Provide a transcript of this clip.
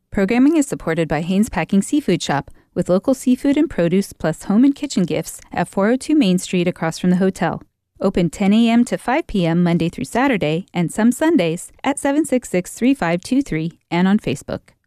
Programming is supported by Haynes Packing Seafood Shop, with local seafood and produce plus home and kitchen gifts at 402 Main Street across from the hotel. Open 10 a.m. to 5 p.m. Monday through Saturday and some Sundays at 766-3523 and on Facebook.